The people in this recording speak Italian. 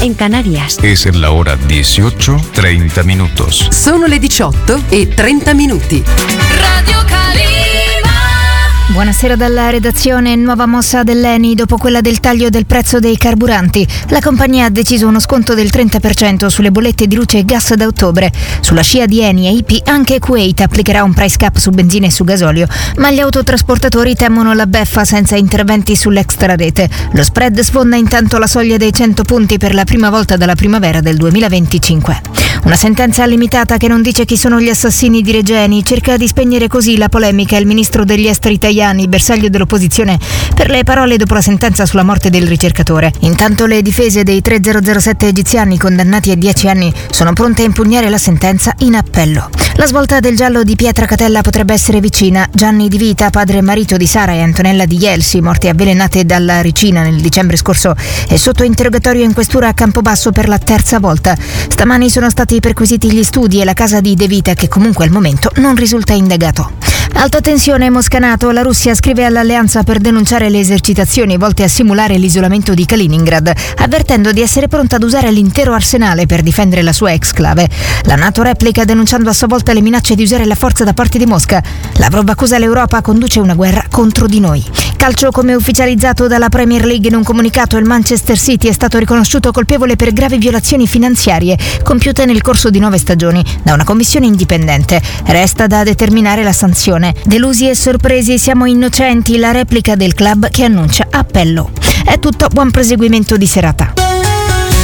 en Canarias. Es la hora 18:30 minutos. Sono le 18:30. Radio Calima. Buonasera dalla redazione. Nuova mossa dell'ENI dopo quella del taglio del prezzo dei carburanti. La compagnia ha deciso uno sconto del 30% sulle bollette di luce e gas da ottobre. Sulla scia di ENI e IP anche Kuwait applicherà un price cap su benzina e su gasolio, ma gli autotrasportatori temono la beffa senza interventi sull'extrarete. Lo spread sfonda intanto la soglia dei 100 punti per la prima volta dalla primavera del 2025. Una sentenza limitata che non dice chi sono gli assassini di Regeni cerca di spegnere così la polemica il ministro degli esteri Tajani, bersaglio dell'opposizione per le parole dopo la sentenza sulla morte del ricercatore. Intanto le difese dei 3007 egiziani condannati a 10 anni sono pronte a impugnare la sentenza in appello. La svolta del giallo di Pietra Catella potrebbe essere vicina. Gianni Di Vita, padre e marito di Sara e Antonella Di Jelsi, morte avvelenate dalla ricina nel dicembre scorso, è sotto interrogatorio in questura a Campobasso per la terza volta. Stamani sono stati perquisiti gli studi e la casa di De Vita, che comunque al momento non risulta indagato. Alta tensione Moscanato. La Russia scrive all'Alleanza per denunciare le esercitazioni volte a simulare l'isolamento di Kaliningrad, avvertendo di essere pronta ad usare l'intero arsenale per difendere la sua exclave. La NATO replica denunciando a sua volta le minacce di usare la forza da parte di Mosca. Lavrov accusa l'Europa, conduce una guerra contro di noi. Calcio. Come ufficializzato dalla Premier League in un comunicato, il Manchester City è stato riconosciuto colpevole per gravi violazioni finanziarie compiute nel corso di 9 stagioni da una commissione indipendente. Resta da determinare la sanzione. Delusi e sorpresi, siamo innocenti, la replica del club che annuncia appello. È tutto, buon proseguimento di serata.